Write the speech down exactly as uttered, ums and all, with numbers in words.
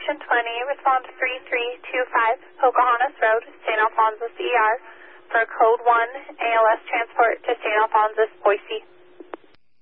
Station twenty, respond to three three two five Pocahontas Road, Saint Alphonsus E R, for Code one A L S transport to Saint Alphonsus, Boise.